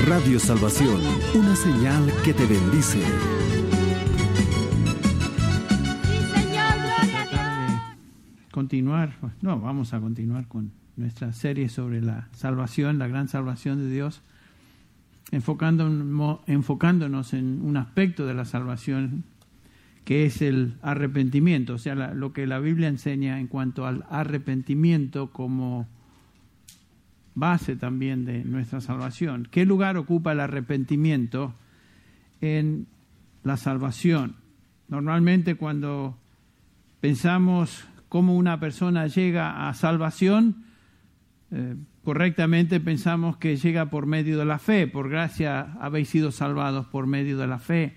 Radio Salvación, una señal que te bendice. Vamos a continuar con nuestra serie sobre la salvación, la gran salvación de Dios, enfocándonos en un aspecto de la salvación que es el arrepentimiento, o sea, lo que la Biblia enseña en cuanto al arrepentimiento como base también de nuestra salvación. ¿Qué lugar ocupa el arrepentimiento en la salvación? Normalmente cuando pensamos cómo una persona llega a salvación, correctamente pensamos que llega por medio de la fe. Por gracia habéis sido salvados por medio de la fe.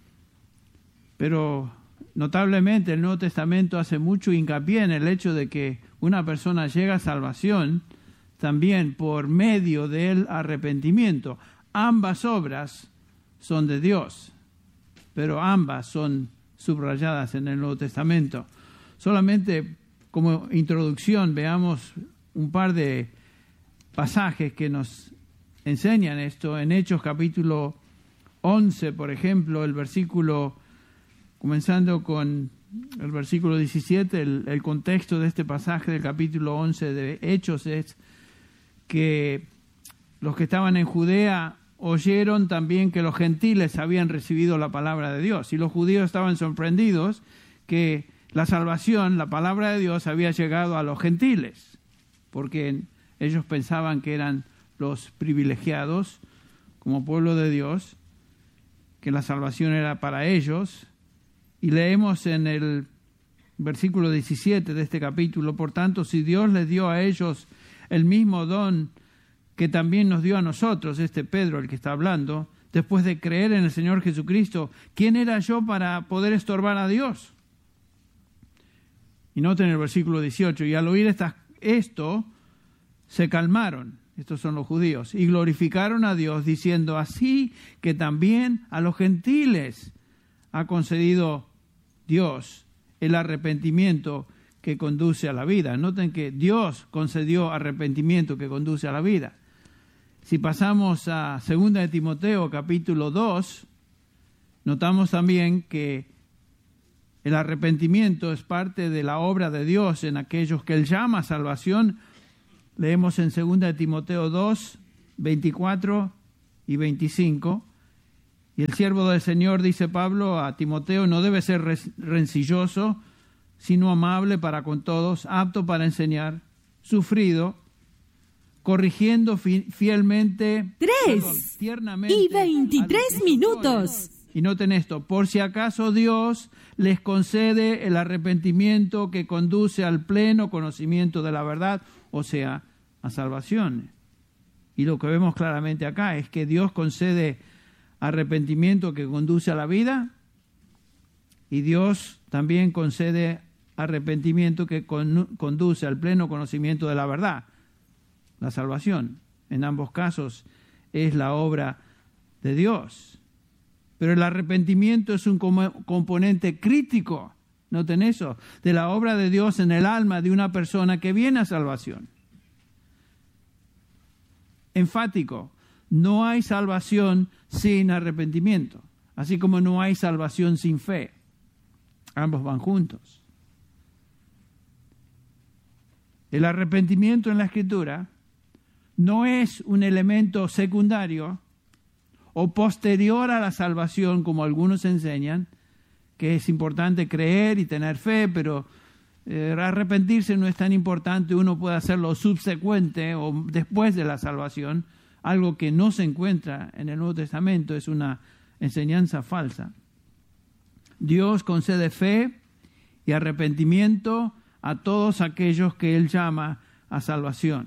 Pero notablemente el Nuevo Testamento hace mucho hincapié en el hecho de que una persona llega a salvación también por medio del arrepentimiento. Ambas obras son de Dios, pero ambas son subrayadas en el Nuevo Testamento. Solamente como introducción veamos un par de pasajes que nos enseñan esto. En Hechos capítulo 11, por ejemplo, comenzando con el versículo 17, el contexto de este pasaje del capítulo 11 de Hechos es que los que estaban en Judea oyeron también que los gentiles habían recibido la palabra de Dios, y los judíos estaban sorprendidos que la salvación, la palabra de Dios, había llegado a los gentiles, porque ellos pensaban que eran los privilegiados como pueblo de Dios, que la salvación era para ellos. Y leemos en el versículo 17 de este capítulo: por tanto, si Dios les dio a ellos el mismo don que también nos dio a nosotros, Pedro el que está hablando, después de creer en el Señor Jesucristo, ¿quién era yo para poder estorbar a Dios? Y noten el versículo 18, y al oír esto, se calmaron, estos son los judíos, y glorificaron a Dios, diciendo: así que también a los gentiles ha concedido Dios el arrepentimiento que conduce a la vida. Noten que Dios concedió arrepentimiento que conduce a la vida. Si pasamos a 2 de Timoteo capítulo 2, notamos también que el arrepentimiento es parte de la obra de Dios en aquellos que Él llama a salvación. Leemos en 2 de Timoteo 2, 24 y 25. Y el siervo del Señor, dice Pablo a Timoteo, no debe ser rencilloso, sino amable para con todos, apto para enseñar, sufrido, corrigiendo fielmente, tiernamente. Y 23 minutos. Y noten esto: por si acaso Dios les concede el arrepentimiento que conduce al pleno conocimiento de la verdad, o sea, a salvación. Y lo que vemos claramente acá es que Dios concede arrepentimiento que conduce a la vida, y Dios también concede arrepentimiento que conduce al pleno conocimiento de la verdad, la salvación. En ambos casos es la obra de Dios. Pero el arrepentimiento es un componente crítico, noten eso, de la obra de Dios en el alma de una persona que viene a salvación. Enfático: no hay salvación sin arrepentimiento, así como no hay salvación sin fe. Ambos van juntos. El arrepentimiento en la Escritura no es un elemento secundario o posterior a la salvación, como algunos enseñan, que es importante creer y tener fe, pero arrepentirse no es tan importante, uno puede hacerlo subsecuente o después de la salvación, algo que no se encuentra en el Nuevo Testamento, es una enseñanza falsa. Dios concede fe y arrepentimiento a todos aquellos que Él llama a salvación.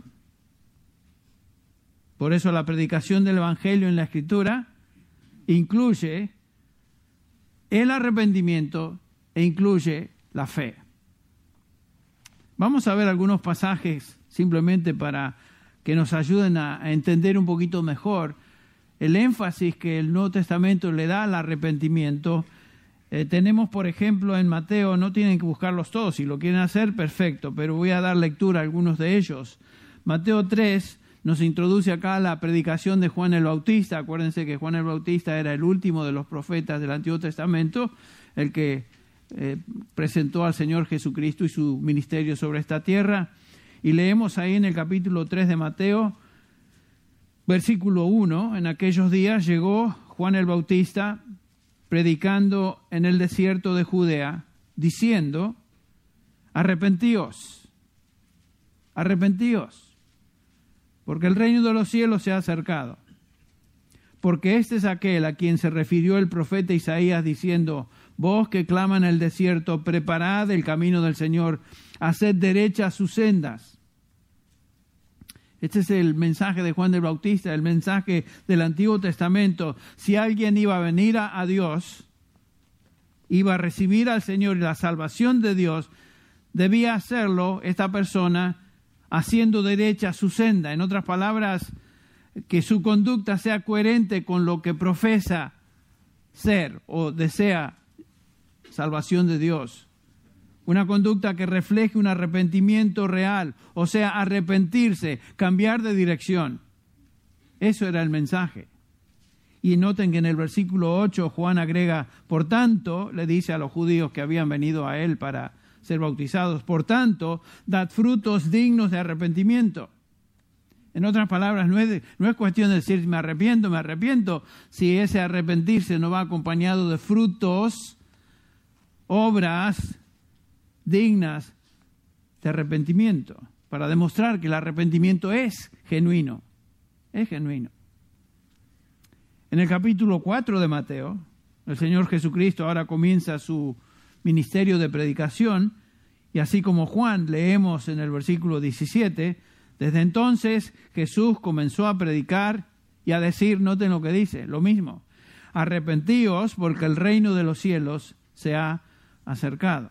Por eso la predicación del Evangelio en la Escritura incluye el arrepentimiento e incluye la fe. Vamos a ver algunos pasajes simplemente para que nos ayuden a entender un poquito mejor el énfasis que el Nuevo Testamento le da al arrepentimiento. Tenemos, por ejemplo, en Mateo, no tienen que buscarlos todos, si lo quieren hacer, perfecto, pero voy a dar lectura a algunos de ellos. Mateo 3, nos introduce acá la predicación de Juan el Bautista. Acuérdense que Juan el Bautista era el último de los profetas del Antiguo Testamento, el que presentó al Señor Jesucristo y su ministerio sobre esta tierra. Y leemos ahí en el capítulo 3 de Mateo, versículo 1, en aquellos días llegó Juan el Bautista predicando en el desierto de Judea, diciendo: arrepentíos, arrepentíos, porque el reino de los cielos se ha acercado. Porque este es aquel a quien se refirió el profeta Isaías diciendo: vos que clama en el desierto, preparad el camino del Señor, haced derechas sus sendas. Este es el mensaje de Juan el Bautista, el mensaje del Antiguo Testamento. Si alguien iba a venir a Dios, iba a recibir al Señor y la salvación de Dios, debía hacerlo esta persona haciendo derecha su senda. En otras palabras, que su conducta sea coherente con lo que profesa ser o desea salvación de Dios. Una conducta que refleje un arrepentimiento real, o sea, arrepentirse, cambiar de dirección. Eso era el mensaje. Y noten que en el versículo 8 Juan agrega: por tanto, le dice a los judíos que habían venido a él para ser bautizados, por tanto, dad frutos dignos de arrepentimiento. En otras palabras, no es cuestión de decir me arrepiento, si ese arrepentirse no va acompañado de frutos, obras dignas de arrepentimiento, para demostrar que el arrepentimiento es genuino, es genuino. En el capítulo 4 de Mateo, el Señor Jesucristo ahora comienza su ministerio de predicación, y así como Juan, leemos en el versículo 17, desde entonces Jesús comenzó a predicar y a decir, noten lo que dice, lo mismo: arrepentíos porque el reino de los cielos se ha acercado.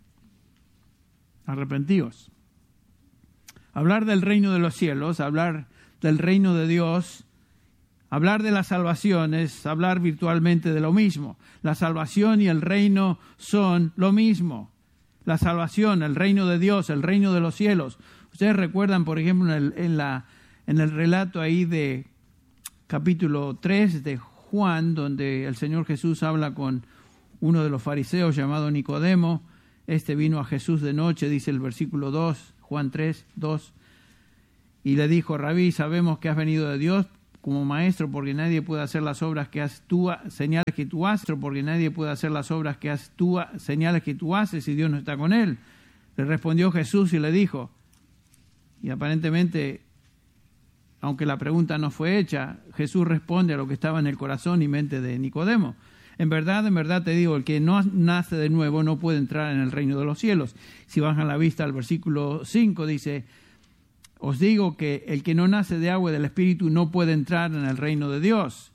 Arrepentíos. Hablar del reino de los cielos, hablar del reino de Dios, hablar de la salvación es hablar virtualmente de lo mismo. La salvación y el reino son lo mismo. La salvación, el reino de Dios, el reino de los cielos. Ustedes recuerdan, por ejemplo, en el relato ahí de capítulo 3 de Juan, donde el Señor Jesús habla con uno de los fariseos llamado Nicodemo. Este vino a Jesús de noche, dice el versículo 2, Juan 3, 2, y le dijo: Rabí, sabemos que has venido de Dios como maestro, porque nadie puede hacer las obras que haces tú, señales que tú haces, porque nadie puede hacer las obras que haces tú, señales que tú haces, si Dios no está con él. Le respondió Jesús y le dijo, y aparentemente, aunque la pregunta no fue hecha, Jesús responde a lo que estaba en el corazón y mente de Nicodemo. En verdad te digo, el que no nace de nuevo no puede entrar en el reino de los cielos. Si bajan la vista al versículo 5, dice: os digo que el que no nace de agua y del Espíritu no puede entrar en el reino de Dios.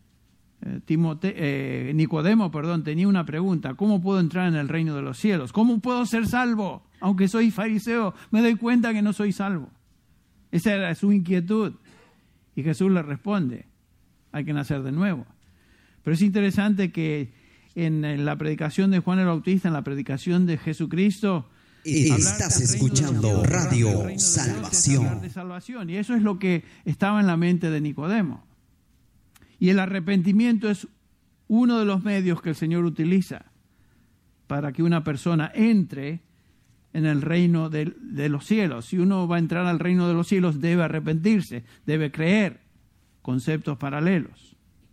Nicodemo tenía una pregunta: ¿cómo puedo entrar en el reino de los cielos? ¿Cómo puedo ser salvo? Aunque soy fariseo, me doy cuenta que no soy salvo. Esa era su inquietud. Y Jesús le responde: hay que nacer de nuevo. Pero es interesante que en la predicación de Juan el Bautista, en la predicación de Jesucristo, estás escuchando Radio Salvación. Y eso es lo que estaba en la mente de Nicodemo. Y el arrepentimiento es uno de los medios que el Señor utiliza para que una persona entre en el reino de los cielos. Si uno va a entrar al reino de los cielos, debe arrepentirse, debe creer. Conceptos paralelos.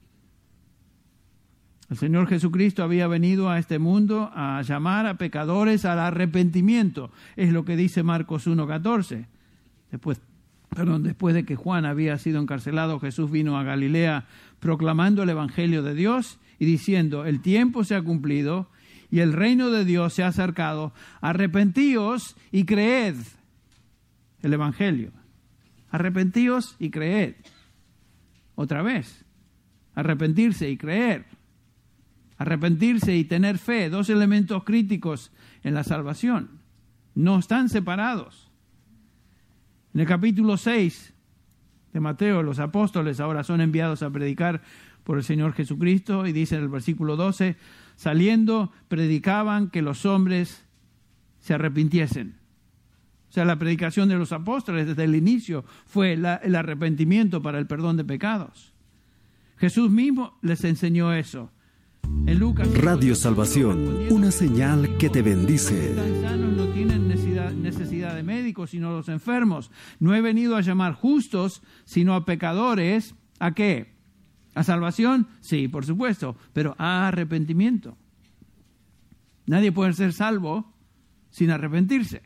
El Señor Jesucristo había venido a este mundo a llamar a pecadores al arrepentimiento. Es lo que dice Marcos 1:14. Después de que Juan había sido encarcelado, Jesús vino a Galilea proclamando el Evangelio de Dios y diciendo: el tiempo se ha cumplido y el reino de Dios se ha acercado. Arrepentíos y creed el Evangelio. Arrepentíos y creed. Otra vez. Arrepentirse y creer. Arrepentirse y tener fe, dos elementos críticos en la salvación. No están separados. En el capítulo 6 de Mateo, los apóstoles ahora son enviados a predicar por el Señor Jesucristo, y dice en el versículo 12, saliendo, predicaban que los hombres se arrepintiesen. O sea, la predicación de los apóstoles desde el inicio fue el arrepentimiento para el perdón de pecados. Jesús mismo les enseñó eso. En Lucas, Radio Salvación, una señal que te bendice. Los que están sanos no tienen necesidad de médicos, sino los enfermos. No he venido a llamar justos, sino a pecadores. ¿A qué? ¿A salvación? Sí, por supuesto, pero a arrepentimiento. Nadie puede ser salvo sin arrepentirse.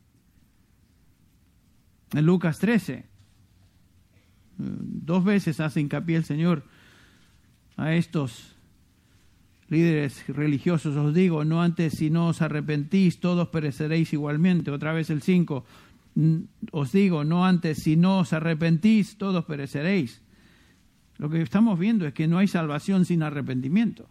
En Lucas 13, 2 veces hace hincapié el Señor a estos líderes religiosos: os digo, no antes si no os arrepentís, todos pereceréis igualmente. Otra vez el 5, os digo, no antes si no os arrepentís, todos pereceréis. Lo que estamos viendo es que no hay salvación sin arrepentimiento.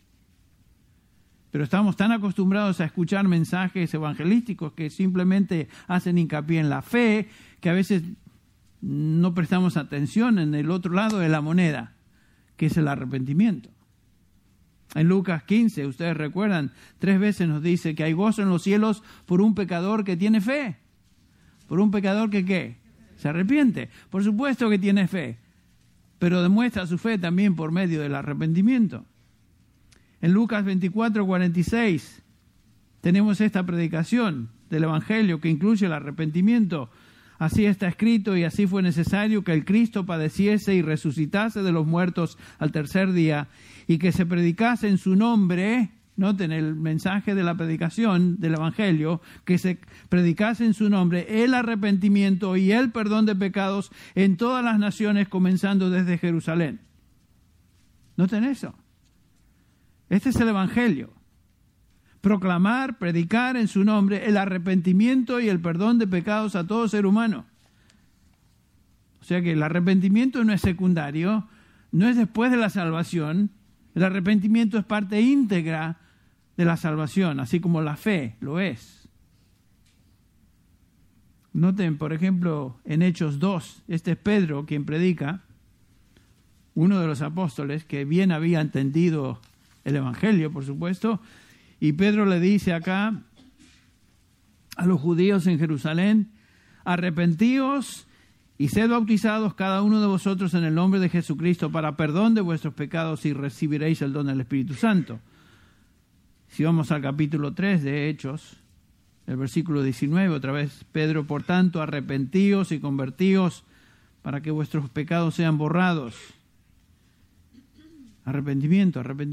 Pero estamos tan acostumbrados a escuchar mensajes evangelísticos que simplemente hacen hincapié en la fe, que a veces no prestamos atención en el otro lado de la moneda, que es el arrepentimiento. En Lucas 15, ustedes recuerdan, 3 veces nos dice que hay gozo en los cielos por un pecador que tiene fe. Por un pecador que ¿qué? Se arrepiente. Por supuesto que tiene fe, pero demuestra su fe también por medio del arrepentimiento. En Lucas 24:46 tenemos esta predicación del Evangelio que incluye el arrepentimiento. Así está escrito: y así fue necesario que el Cristo padeciese y resucitase de los muertos al tercer día, y que se predicase en su nombre. Noten el mensaje de la predicación del Evangelio: que se predicase en su nombre el arrepentimiento y el perdón de pecados en todas las naciones, comenzando desde Jerusalén. Noten eso. Este es el Evangelio. Proclamar, predicar en su nombre el arrepentimiento y el perdón de pecados a todo ser humano. O sea que el arrepentimiento no es secundario, no es después de la salvación. El arrepentimiento es parte íntegra de la salvación, así como la fe lo es. Noten, por ejemplo, en Hechos 2, este es Pedro quien predica, uno de los apóstoles que bien había entendido el Evangelio, por supuesto, y Pedro le dice acá a los judíos en Jerusalén: arrepentíos y sed bautizados cada uno de vosotros en el nombre de Jesucristo para perdón de vuestros pecados y recibiréis el don del Espíritu Santo. Si vamos al capítulo 3 de Hechos, el versículo 19, otra vez Pedro: por tanto, arrepentíos y convertíos para que vuestros pecados sean borrados. Arrepentimiento.